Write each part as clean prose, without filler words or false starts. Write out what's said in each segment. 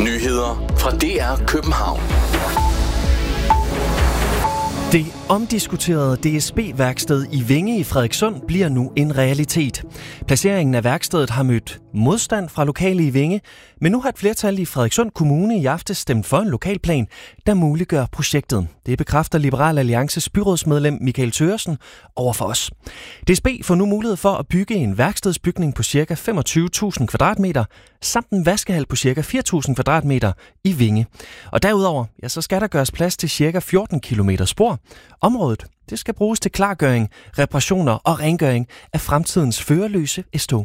Nyheder fra DR København. Det omdiskuterede DSB-værksted i Vinge i Frederikssund bliver nu en realitet. Placeringen af værkstedet har mødt modstand fra lokale i Vinge, men nu har et flertal i Frederikssund Kommune i aftes stemt for en lokalplan, der muliggør projektet. Det bekræfter Liberal Alliances byrådsmedlem Michael Thøgersen over for os. DSB får nu mulighed for at bygge en værkstedsbygning på ca. 25.000 kvadratmeter, samt en vaskehal på ca. 4.000 kvadratmeter i Vinge. Og derudover, så skal der gøres plads til ca. 14 km spor. Området det skal bruges til klargøring, reparationer og rengøring af fremtidens førerløse S-tog.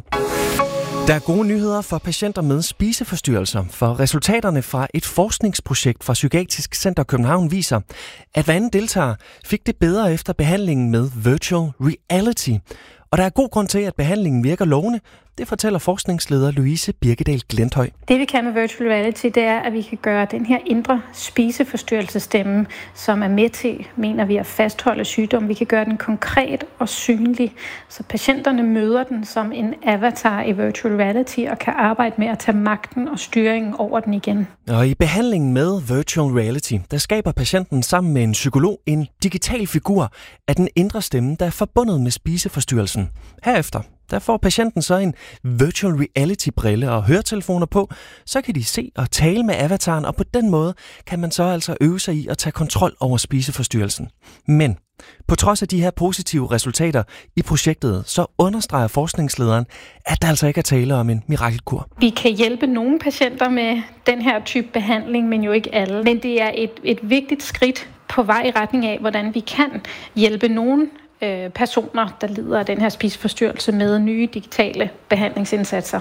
Der er gode nyheder for patienter med spiseforstyrrelser, for resultaterne fra et forskningsprojekt fra Psykiatrisk Center København viser, at hver anden deltager fik det bedre efter behandlingen med virtual reality. Og der er god grund til, at behandlingen virker lovende. Det fortæller forskningsleder Louise Birkedal Glenthøj. Det vi kan med virtual reality, det er, at vi kan gøre den her indre spiseforstyrrelsesstemme, som er med til, mener vi, at fastholde sygdom. Vi kan gøre den konkret og synlig, så patienterne møder den som en avatar i virtual reality og kan arbejde med at tage magten og styringen over den igen. Og i behandlingen med virtual reality, der skaber patienten sammen med en psykolog en digital figur af den indre stemme, der er forbundet med spiseforstyrrelsen. Herefter der får patienten så en virtual reality-brille og høretelefoner på, så kan de se og tale med avataren, og på den måde kan man så altså øve sig i at tage kontrol over spiseforstyrrelsen. Men på trods af de her positive resultater i projektet, så understreger forskningslederen, at der altså ikke er tale om en mirakelkur. Vi kan hjælpe nogle patienter med den her type behandling, men jo ikke alle. Men det er et vigtigt skridt på vej i retning af, hvordan vi kan hjælpe nogle personer, der lider af den her spiseforstyrrelse med nye digitale behandlingsindsatser.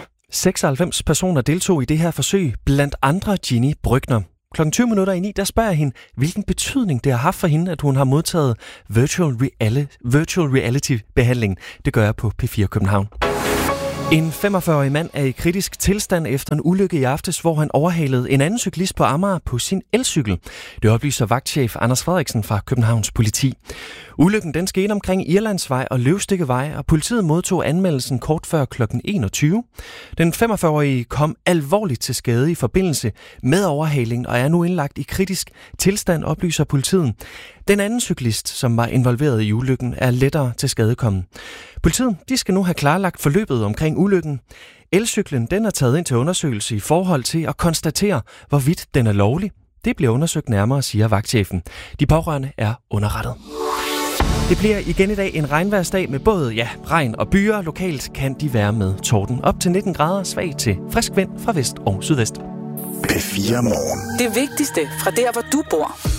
96 personer deltog i det her forsøg, blandt andre Ginny Brygner. 20:20, der spørger jeg hende, hvilken betydning det har haft for hende, at hun har modtaget virtual reality-behandling. Det gør jeg på P4 København. En 45-årig mand er i kritisk tilstand efter en ulykke i aftes, hvor han overhalede en anden cyklist på Amager på sin elcykel. Det oplyser vagtchef Anders Frederiksen fra Københavns Politi. Ulykken den skete omkring Irlandsvej og Løvstikkevej, og politiet modtog anmeldelsen kort før kl. 21. Den 45-årige kom alvorligt til skade i forbindelse med overhalingen og er nu indlagt i kritisk tilstand, oplyser politiet. Den anden cyklist, som var involveret i ulykken, er lettere til skadekommen. Politiet de skal nu have klarlagt forløbet omkring ulykken. Elcyklen den er taget ind til undersøgelse i forhold til at konstatere, hvorvidt den er lovlig. Det bliver undersøgt nærmere, siger vagtchefen. De pårørende er underrettet. Det bliver igen i dag en regnvejrsdag med både regn og byer. Lokalt kan de være med torden. Op til 19 grader, svag til frisk vind fra vest og sydvest. P4 Morgen. Det vigtigste fra der, hvor du bor.